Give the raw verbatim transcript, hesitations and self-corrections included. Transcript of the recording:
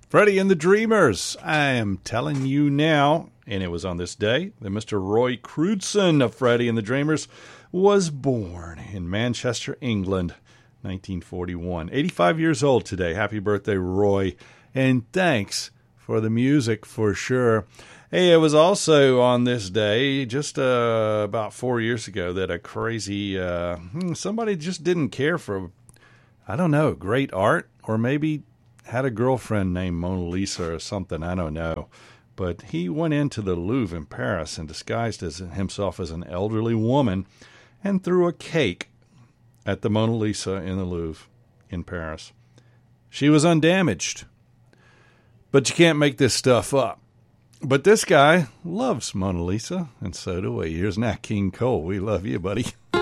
Freddie and the Dreamers. I am telling you now, and it was on this day that Mister Roy Crewdson of Freddie and the Dreamers was born in Manchester, England, nineteen forty-one. eighty-five years old today. Happy birthday, Roy. And thanks for the music for sure. Hey, it was also on this day, just uh, about four years ago, that a crazy, uh, somebody just didn't care for, I don't know, great art, or maybe had a girlfriend named Mona Lisa or something, I don't know. But he went into the Louvre in Paris and disguised as himself as an elderly woman and threw a cake at the Mona Lisa in the Louvre in Paris. She was undamaged. But you can't make this stuff up. But this guy loves Mona Lisa, and so do we. Here's Nat King Cole. We love you, buddy.